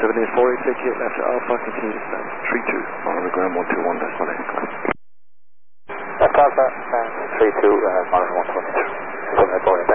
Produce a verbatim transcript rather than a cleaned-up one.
seven eight four eight, take it left to Alpha, continue to stand. three two, on the ground one two one, decimal eight. Left Alpha, three two, uh, monitor one two one. Go ahead, boarding.